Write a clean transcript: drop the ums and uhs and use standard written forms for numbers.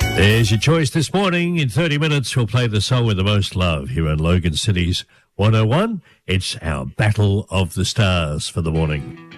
There's your choice this morning. In 30 minutes, we'll play the song with the most love here on Logan City's 101. It's our Battle of the Stars for the morning.